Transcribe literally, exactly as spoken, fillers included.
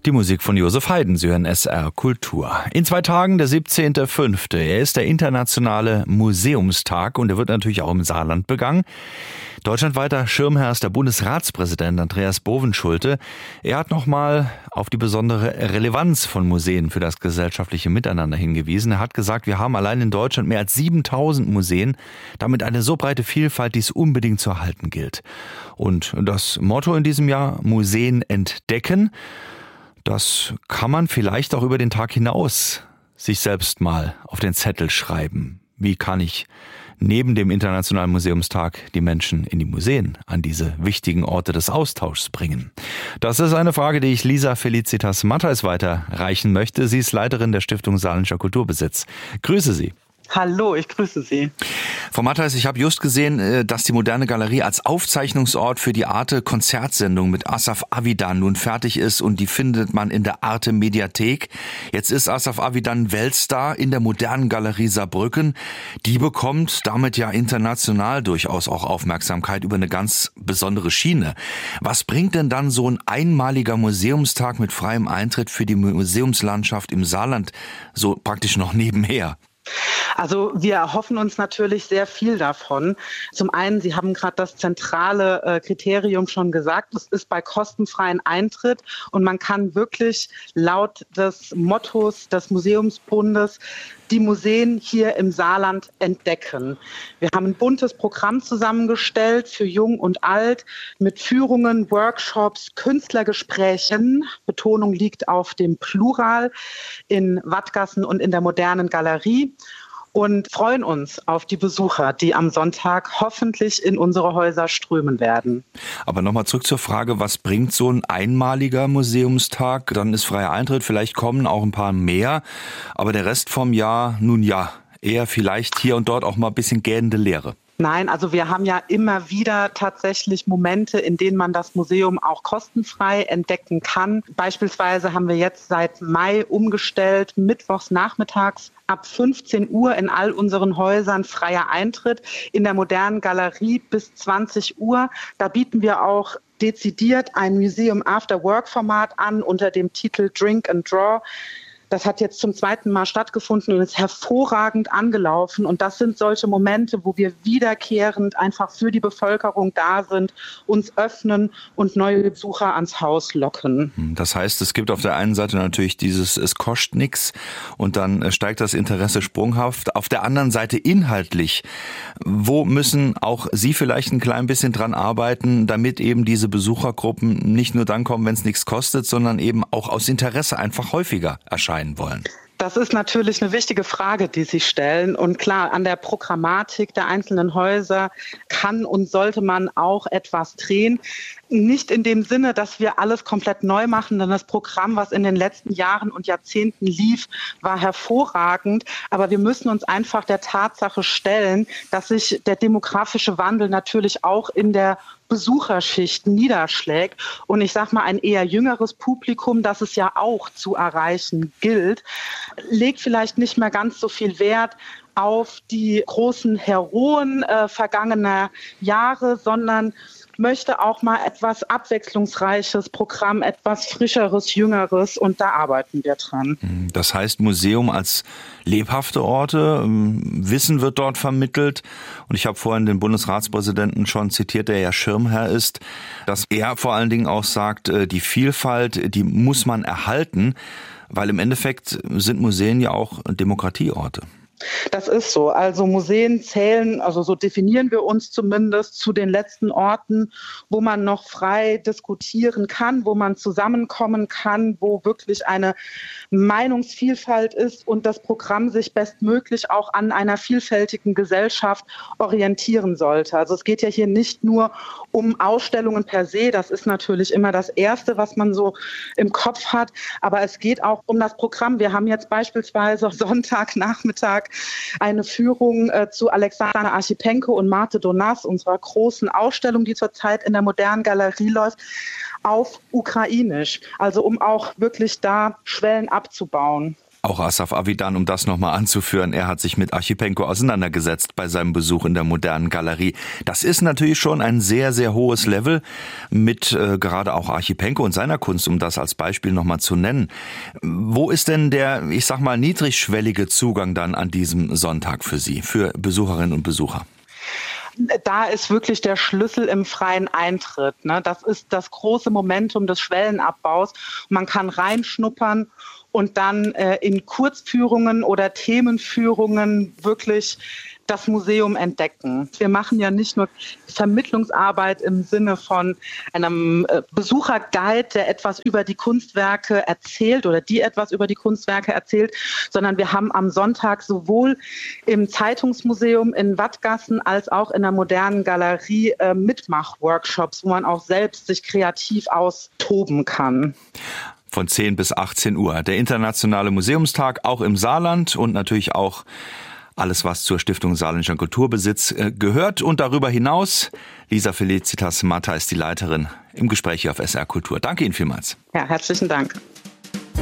Die Musik von Josef Haydn, Sie hören S R Kultur. In zwei Tagen, der siebzehnten fünften Er ist der internationale Museumstag und er wird natürlich auch im Saarland begangen. Deutschlandweiter Schirmherr ist der Bundesratspräsident Andreas Bovenschulte. Er hat nochmal auf die besondere Relevanz von Museen für das gesellschaftliche Miteinander hingewiesen. Er hat gesagt, wir haben allein in Deutschland mehr als siebentausend Museen, damit eine so breite Vielfalt, die es unbedingt zu erhalten gilt. Und das Motto in diesem Jahr, Museen entdecken, das kann man vielleicht auch über den Tag hinaus sich selbst mal auf den Zettel schreiben. Wie kann ich neben dem Internationalen Museumstag die Menschen in die Museen, an diese wichtigen Orte des Austauschs bringen? Das ist eine Frage, die ich Lisa Felicitas Mattheis weiterreichen möchte. Sie ist Leiterin der Stiftung Saarländischer Kulturbesitz. Grüße Sie. Hallo, ich grüße Sie. Frau Mattheis, ich habe just gesehen, dass die Moderne Galerie als Aufzeichnungsort für die Arte-Konzertsendung mit Asaf Avidan nun fertig ist und die findet man in der Arte-Mediathek. Jetzt ist Asaf Avidan Weltstar in der Modernen Galerie Saarbrücken. Die bekommt damit ja international durchaus auch Aufmerksamkeit über eine ganz besondere Schiene. Was bringt denn dann so ein einmaliger Museumstag mit freiem Eintritt für die Museumslandschaft im Saarland so praktisch noch nebenher? Also wir erhoffen uns natürlich sehr viel davon. Zum einen, Sie haben gerade das zentrale äh, Kriterium schon gesagt, es ist bei kostenfreien Eintritt und man kann wirklich laut des Mottos des Museumsbundes die Museen hier im Saarland entdecken. Wir haben ein buntes Programm zusammengestellt für Jung und Alt mit Führungen, Workshops, Künstlergesprächen. Betonung liegt auf dem Plural in Wattgassen und in der Modernen Galerie. Und freuen uns auf die Besucher, die am Sonntag hoffentlich in unsere Häuser strömen werden. Aber nochmal zurück zur Frage, was bringt so ein einmaliger Museumstag? Dann ist freier Eintritt, vielleicht kommen auch ein paar mehr, aber der Rest vom Jahr, nun ja, eher vielleicht hier und dort auch mal ein bisschen gähnende Leere. Nein, also wir haben ja immer wieder tatsächlich Momente, in denen man das Museum auch kostenfrei entdecken kann. Beispielsweise haben wir jetzt seit Mai umgestellt, mittwochs nachmittags ab fünfzehn Uhr in all unseren Häusern freier Eintritt, in der Modernen Galerie bis zwanzig Uhr. Da bieten wir auch dezidiert ein Museum After Work Format an unter dem Titel Drink and Draw. Das hat jetzt zum zweiten Mal stattgefunden und ist hervorragend angelaufen. Und das sind solche Momente, wo wir wiederkehrend einfach für die Bevölkerung da sind, uns öffnen und neue Besucher ans Haus locken. Das heißt, es gibt auf der einen Seite natürlich dieses, es kostet nichts und dann steigt das Interesse sprunghaft. Auf der anderen Seite inhaltlich, wo müssen auch Sie vielleicht ein klein bisschen dran arbeiten, damit eben diese Besuchergruppen nicht nur dann kommen, wenn es nichts kostet, sondern eben auch aus Interesse einfach häufiger erscheinen wollen? Das ist natürlich eine wichtige Frage, die Sie stellen. Und klar, an der Programmatik der einzelnen Häuser kann und sollte man auch etwas drehen. Nicht in dem Sinne, dass wir alles komplett neu machen, denn das Programm, was in den letzten Jahren und Jahrzehnten lief, war hervorragend. Aber wir müssen uns einfach der Tatsache stellen, dass sich der demografische Wandel natürlich auch in der Besucherschicht niederschlägt. Und ich sage mal, ein eher jüngeres Publikum, das es ja auch zu erreichen gilt, legt vielleicht nicht mehr ganz so viel Wert auf die großen Heroen äh, vergangener Jahre, sondern möchte auch mal etwas abwechslungsreiches Programm, etwas frischeres, jüngeres, und da arbeiten wir dran. Das heißt, Museum als lebhafte Orte, Wissen wird dort vermittelt und ich habe vorhin den Bundesratspräsidenten schon zitiert, der ja Schirmherr ist, dass er vor allen Dingen auch sagt, die Vielfalt, die muss man erhalten, weil im Endeffekt sind Museen ja auch Demokratieorte. Das ist so. Also Museen zählen, also so definieren wir uns zumindest, zu den letzten Orten, wo man noch frei diskutieren kann, wo man zusammenkommen kann, wo wirklich eine Meinungsvielfalt ist und das Programm sich bestmöglich auch an einer vielfältigen Gesellschaft orientieren sollte. Also es geht ja hier nicht nur um Ausstellungen per se, das ist natürlich immer das Erste, was man so im Kopf hat, aber es geht auch um das Programm. Wir haben jetzt beispielsweise Sonntagnachmittag eine Führung äh, zu Alexander Archipenko und Marthe Donas, unserer großen Ausstellung, die zurzeit in der Modernen Galerie läuft, auf Ukrainisch. Also um auch wirklich da Schwellen abzubauen. Auch Asaf Avidan, um das nochmal anzuführen, er hat sich mit Archipenko auseinandergesetzt bei seinem Besuch in der Modernen Galerie. Das ist natürlich schon ein sehr, sehr hohes Level mit äh, gerade auch Archipenko und seiner Kunst, um das als Beispiel nochmal zu nennen. Wo ist denn der, ich sag mal, niedrigschwellige Zugang dann an diesem Sonntag für Sie, für Besucherinnen und Besucher? Da ist wirklich der Schlüssel im freien Eintritt. Ne? Das ist das große Momentum des Schwellenabbaus. Man kann reinschnuppern und dann äh, in Kurzführungen oder Themenführungen wirklich das Museum entdecken. Wir machen ja nicht nur Vermittlungsarbeit im Sinne von einem äh, Besucherguide, der etwas über die Kunstwerke erzählt oder die etwas über die Kunstwerke erzählt, sondern wir haben am Sonntag sowohl im Zeitungsmuseum in Wattgassen als auch in der Modernen Galerie äh, Mitmachworkshops, wo man auch selbst sich kreativ austoben kann. Von zehn bis achtzehn Uhr. Der Internationale Museumstag auch im Saarland und natürlich auch alles, was zur Stiftung Saarländischer Kulturbesitz gehört. Und darüber hinaus, Lisa Felicitas Matta ist die Leiterin im Gespräch hier auf S R Kultur. Danke Ihnen vielmals. Ja, herzlichen Dank.